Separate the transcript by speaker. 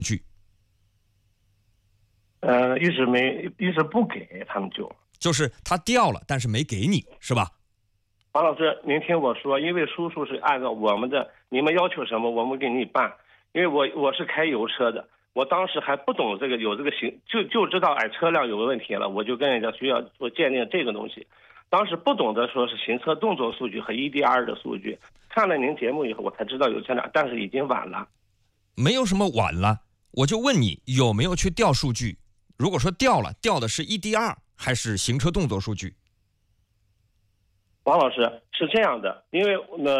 Speaker 1: 据？
Speaker 2: 一直不给他们
Speaker 1: 就是他调了，但是没给你，是吧？
Speaker 2: 王老师，您听我说，因为叔叔是按照你们要求什么，我们给你办。因为我是开油车的，我当时还不懂有这个就知道车辆有个问题了，我就跟人家需要做鉴定这个东西。当时不懂得说是行车动作数据和 EDR 的数据，看了您节目以后，我才知道有这俩，但是已经晚了。
Speaker 1: 没有什么晚了，我就问你有没有去调数据？如果说调了，调的是 EDR 还是行车动作数据？
Speaker 2: 王老师是这样的，因为